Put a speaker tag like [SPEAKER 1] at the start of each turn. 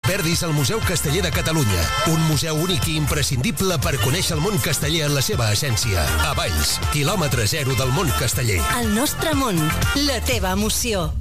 [SPEAKER 1] perdis el Museu Casteller de Catalunya. Un museu únic i imprescindible per conèixer el món casteller en la seva essència. A Valls, quilòmetre zero del món casteller.
[SPEAKER 2] El nostre món, la teva emoció.